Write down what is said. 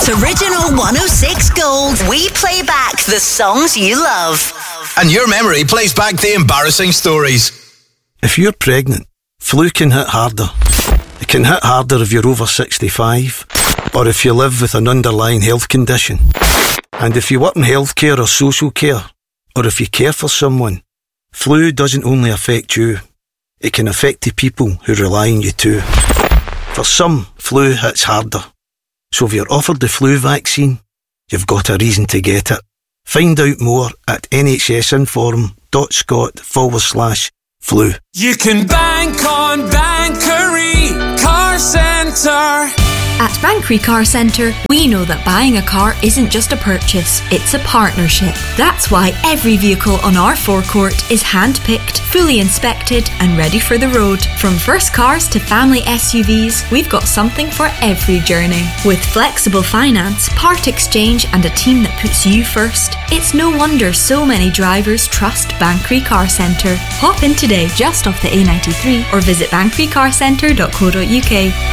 It's Original 106 Gold. We play back the songs you love. And your memory plays back the embarrassing stories. If you're pregnant, flu can hit harder. It can hit harder if you're over 65 or if you live with an underlying health condition. And if you work in healthcare or social care, or if you care for someone, flu doesn't only affect you, it can affect the people who rely on you too. For some, flu hits harder. So if you're offered the flu vaccine, you've got a reason to get it. Find out more at nhsinform.scot/flu. You can bank on Bankery Car Centre. At Bankery Car Centre, we know that buying a car isn't just a purchase, it's a partnership. That's why every vehicle on our forecourt is hand-picked, fully inspected and ready for the road. From first cars to family SUVs, we've got something for every journey. With flexible finance, part exchange and a team that puts you first, it's no wonder so many drivers trust Bankery Car Centre. Hop in today just off the A93 or visit bankerycarcentre.co.uk.